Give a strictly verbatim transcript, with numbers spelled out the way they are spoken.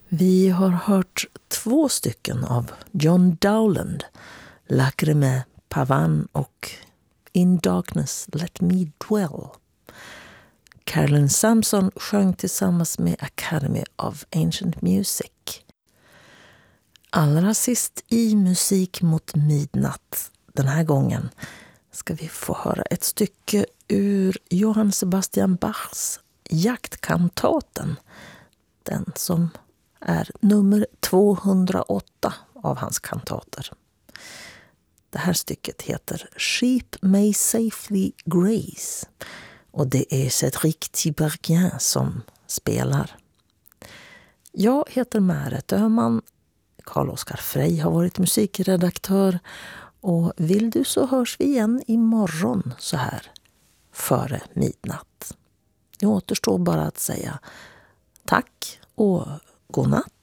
Vi har hört två stycken av John Dowland, Lacrime Pavan och In Darkness Let Me Dwell. Carolyn Sampson sjöng tillsammans med Academy of Ancient Music. Allra sist i Musik mot midnatt den här gången ska vi få höra ett stycke ur Johann Sebastian Bachs Jaktkantaten, den som är nummer tvåhundraåtta av hans kantater. Det här stycket heter Sheep May Safely Graze och det är Cédric Tiberghien som spelar. Jag heter Märet Öhman. Carl-Oskar Frey har varit musikredaktör och vill du så hörs vi igen imorgon så här före midnatt. Det återstår bara att säga tack och god natt.